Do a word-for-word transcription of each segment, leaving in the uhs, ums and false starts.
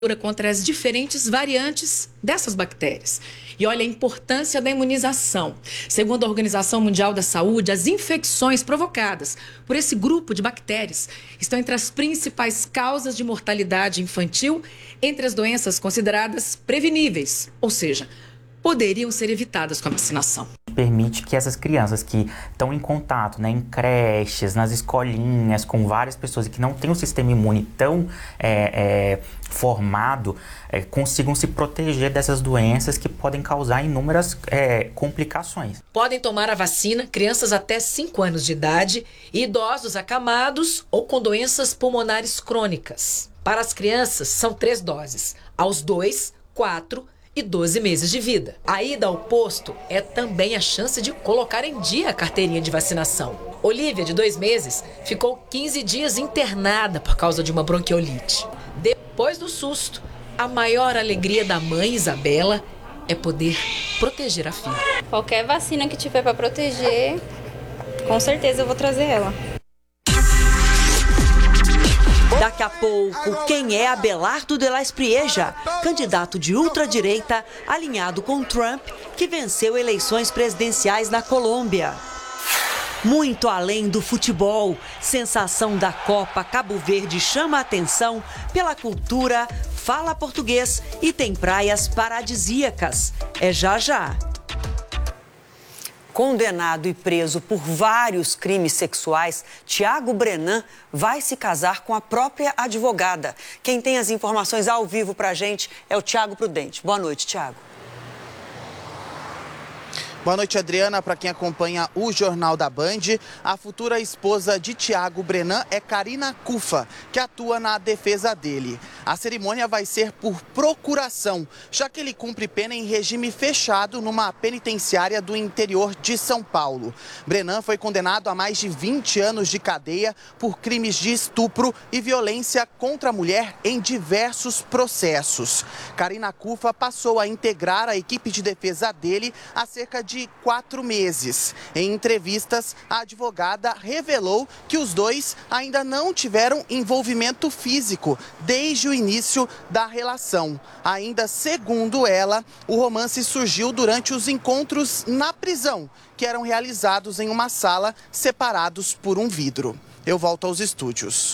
contra as diferentes variantes dessas bactérias. E olha a importância da imunização. Segundo a Organização Mundial da Saúde, as infecções provocadas por esse grupo de bactérias estão entre as principais causas de mortalidade infantil entre as doenças consideradas preveníveis, ou seja, poderiam ser evitadas com a vacinação. Permite que essas crianças que estão em contato, né, em creches, nas escolinhas, com várias pessoas que não têm um sistema imune tão é, é, formado, é, consigam se proteger dessas doenças que podem causar inúmeras é, complicações. Podem tomar a vacina crianças até cinco anos de idade e idosos acamados ou com doenças pulmonares crônicas. Para as crianças, são três doses, aos dois, quatro e doze meses de vida. A ida ao posto é também a chance de colocar em dia a carteirinha de vacinação. Olivia, de dois meses, ficou quinze dias internada por causa de uma bronquiolite. Depois do susto, a maior alegria da mãe, Isabela, é poder proteger a filha. Qualquer vacina que tiver para proteger, com certeza eu vou trazer ela. Daqui a pouco, quem é Abelardo de la Espriella, candidato de ultradireita alinhado com Trump, que venceu eleições presidenciais na Colômbia. Muito além do futebol, sensação da Copa, Cabo Verde chama a atenção pela cultura, fala português e tem praias paradisíacas. É já já. Condenado e preso por vários crimes sexuais, Thiago Brenan vai se casar com a própria advogada. Quem tem as informações ao vivo pra gente é o Thiago Prudente. Boa noite, Thiago. Boa noite, Adriana. Para quem acompanha o Jornal da Band, a futura esposa de Thiago Brenan é Karina Cufa, que atua na defesa dele. A cerimônia vai ser por procuração, já que ele cumpre pena em regime fechado numa penitenciária do interior de São Paulo. Brenan foi condenado a mais de vinte anos de cadeia por crimes de estupro e violência contra a mulher em diversos processos. Karina Cufa passou a integrar a equipe de defesa dele há cerca de de quatro meses. Em entrevistas, a advogada revelou que os dois ainda não tiveram envolvimento físico desde o início da relação. Ainda segundo ela, o romance surgiu durante os encontros na prisão, que eram realizados em uma sala separados por um vidro. Eu volto aos estúdios.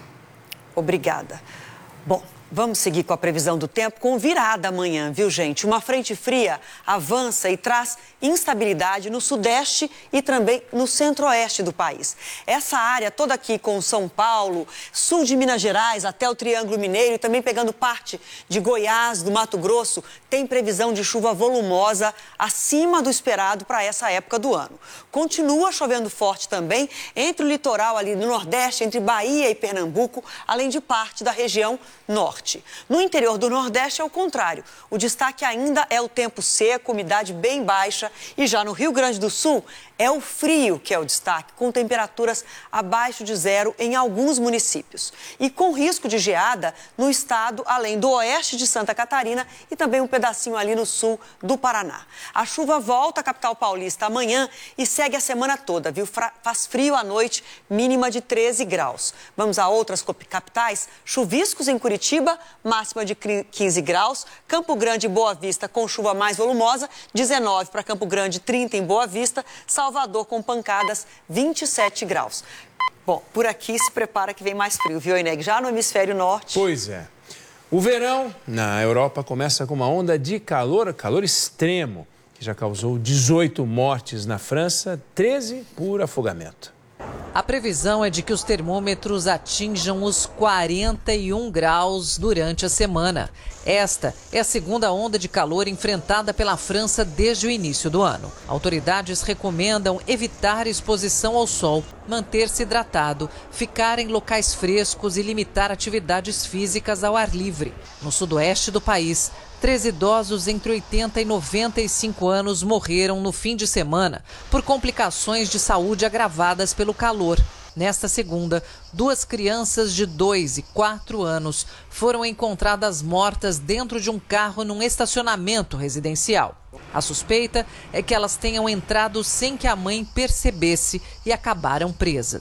Obrigada. Bom, vamos seguir com a previsão do tempo com virada amanhã, viu, gente? Uma frente fria avança e traz instabilidade no sudeste e também no centro-oeste do país. Essa área toda aqui com São Paulo, sul de Minas Gerais até o Triângulo Mineiro e também pegando parte de Goiás, do Mato Grosso, tem previsão de chuva volumosa acima do esperado para essa época do ano. Continua chovendo forte também entre o litoral ali do Nordeste, entre Bahia e Pernambuco, além de parte da região norte. No interior do Nordeste é o contrário. O destaque ainda é o tempo seco, umidade bem baixa e já no Rio Grande do Sul é o frio que é o destaque, com temperaturas abaixo de zero em alguns municípios. E com risco de geada no estado, além do oeste de Santa Catarina e também um pedacinho ali no sul do Paraná. A chuva volta à capital paulista amanhã e segue a semana toda, viu? Faz frio à noite, mínima de treze graus. Vamos a outras capitais, chuviscos em Curitiba, máxima de quinze graus. Campo Grande e Boa Vista com chuva mais volumosa, dezenove para Campo Grande, trinta em Boa Vista. Salvador com pancadas, vinte e sete graus. Bom, por aqui se prepara que vem mais frio, viu, Ineg? Já no hemisfério norte. Pois é. O verão na Europa começa com uma onda de calor, calor extremo, que já causou dezoito mortes na França, treze por afogamento. A previsão é de que os termômetros atinjam os quarenta e um graus durante a semana. Esta é a segunda onda de calor enfrentada pela França desde o início do ano. Autoridades recomendam evitar exposição ao sol, manter-se hidratado, ficar em locais frescos e limitar atividades físicas ao ar livre. No sudoeste do país, três idosos entre oitenta e noventa e cinco anos morreram no fim de semana por complicações de saúde agravadas pelo calor. Nesta segunda, duas crianças de dois e quatro anos foram encontradas mortas dentro de um carro num estacionamento residencial. A suspeita é que elas tenham entrado sem que a mãe percebesse e acabaram presas.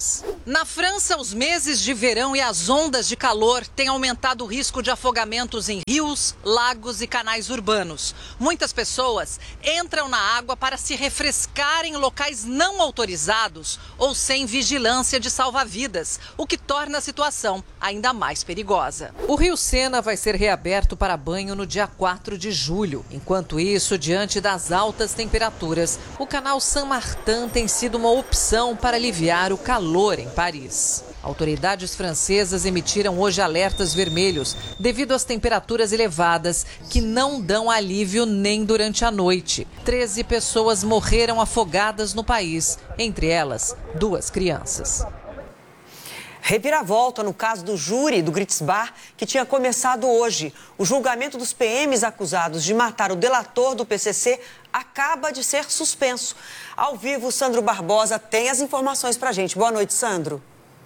Na França, os meses de verão e as ondas de calor têm aumentado o risco de afogamentos em rios, lagos e canais urbanos. Muitas pessoas entram na água para se refrescar em locais não autorizados ou sem vigilância de salva-vidas, o que torna a situação ainda mais perigosa. O Rio Sena vai ser reaberto para banho no dia quatro de julho. Enquanto isso, diante das altas temperaturas, o canal Saint-Martin tem sido uma opção para aliviar o calor em Paris. Autoridades francesas emitiram hoje alertas vermelhos devido às temperaturas elevadas que não dão alívio nem durante a noite. treze pessoas morreram afogadas no país, entre elas duas crianças. Reviravolta no caso do júri do Grits Bar, que tinha começado hoje. O julgamento dos P Ms acusados de matar o delator do P C C acaba de ser suspenso. Ao vivo, Sandro Barbosa tem as informações pra gente. Boa noite, Sandro.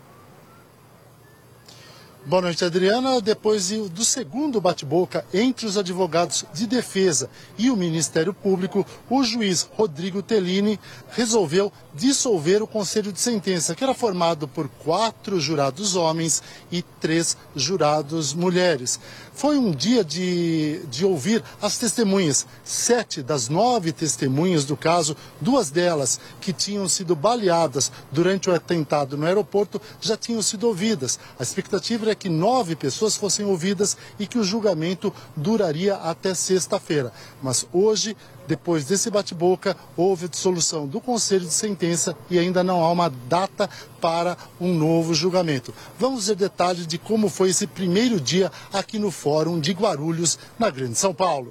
Boa noite, Adriana. Depois do segundo bate-boca entre os advogados de defesa e o Ministério Público, o juiz Rodrigo Tellini resolveu dissolver o Conselho de Sentença, que era formado por quatro jurados homens e três jurados mulheres. Foi um dia de, de ouvir as testemunhas. Sete das nove testemunhas do caso, duas delas que tinham sido baleadas durante o atentado no aeroporto, já tinham sido ouvidas. A expectativa era que nove pessoas fossem ouvidas e que o julgamento duraria até sexta-feira. Mas hoje, depois desse bate-boca, houve a dissolução do Conselho de Sentença e ainda não há uma data para um novo julgamento. Vamos ver detalhes de como foi esse primeiro dia aqui no Fórum de Guarulhos, na Grande São Paulo.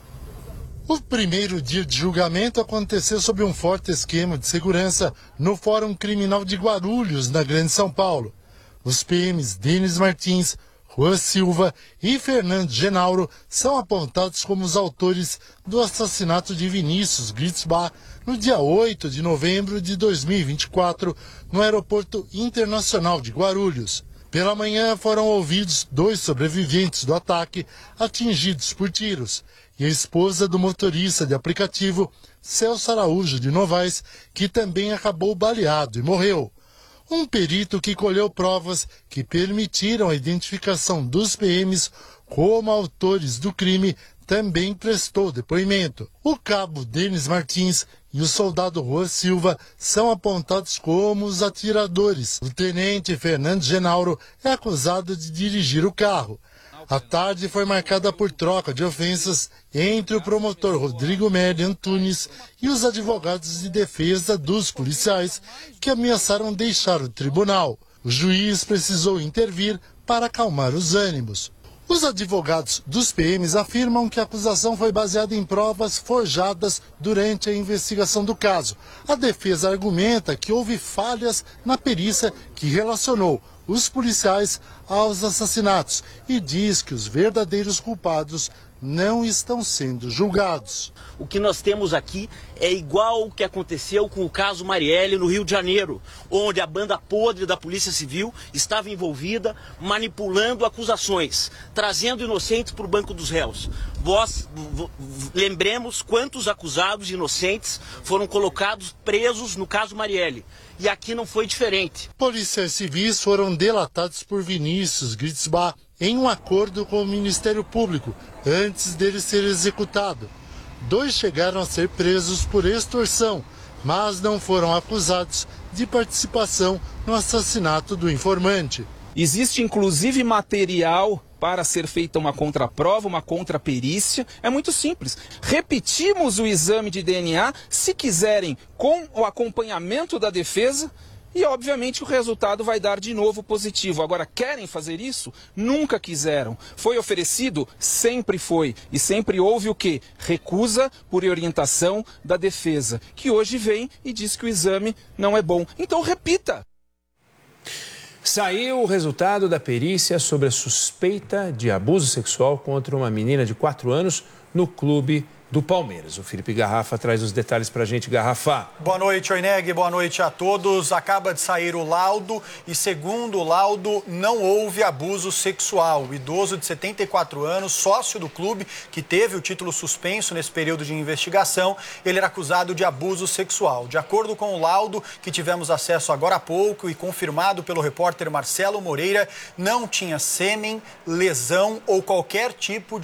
O primeiro dia de julgamento aconteceu sob um forte esquema de segurança no Fórum Criminal de Guarulhos, na Grande São Paulo. Os P Ms Denis Martins, Juan Silva e Fernando Genauro são apontados como os autores do assassinato de Vinícius Grits Bar no dia oito de novembro de dois mil e vinte e quatro, no Aeroporto Internacional de Guarulhos. Pela manhã foram ouvidos dois sobreviventes do ataque atingidos por tiros e a esposa do motorista de aplicativo, Celso Araújo de Novaes, que também acabou baleado e morreu. Um perito que colheu provas que permitiram a identificação dos P Ms como autores do crime também prestou depoimento. O cabo Denis Martins e o soldado Juan Silva são apontados como os atiradores. O tenente Fernando Genauro é acusado de dirigir o carro. A tarde foi marcada por troca de ofensas entre o promotor Rodrigo Merli Antunes e os advogados de defesa dos policiais, que ameaçaram deixar o tribunal. O juiz precisou intervir para acalmar os ânimos. Os advogados dos P Ms afirmam que a acusação foi baseada em provas forjadas durante a investigação do caso. A defesa argumenta que houve falhas na perícia que relacionou os policiais aos assassinatos e diz que os verdadeiros culpados não estão sendo julgados. O que nós temos aqui é igual ao que aconteceu com o caso Marielle no Rio de Janeiro, onde a banda podre da Polícia Civil estava envolvida, manipulando acusações, trazendo inocentes para o banco dos réus. Vós lembremos quantos acusados inocentes foram colocados presos no caso Marielle. E aqui não foi diferente. Policiais civis foram delatados por Vinícius Grits Bar em um acordo com o Ministério Público, antes dele ser executado. Dois chegaram a ser presos por extorsão, mas não foram acusados de participação no assassinato do informante. Existe inclusive material para ser feita uma contraprova, uma contraperícia. É muito simples. Repetimos o exame de D N A, se quiserem, com o acompanhamento da defesa, e obviamente o resultado vai dar de novo positivo. Agora, querem fazer isso? Nunca quiseram. Foi oferecido? Sempre foi. E sempre houve o quê? Recusa por orientação da defesa, que hoje vem e diz que o exame não é bom. Então repita. Saiu o resultado da perícia sobre a suspeita de abuso sexual contra uma menina de quatro anos no clube do do Palmeiras. O Felipe Garrafa traz os detalhes para a gente. Garrafa. Boa noite, Oineg. Boa noite a todos. Acaba de sair o laudo e, segundo o laudo, não houve abuso sexual. O idoso de setenta e quatro anos, sócio do clube, que teve o título suspenso nesse período de investigação, ele era acusado de abuso sexual. De acordo com o laudo que tivemos acesso agora há pouco e confirmado pelo repórter Marcelo Moreira, não tinha sêmen, lesão ou qualquer tipo de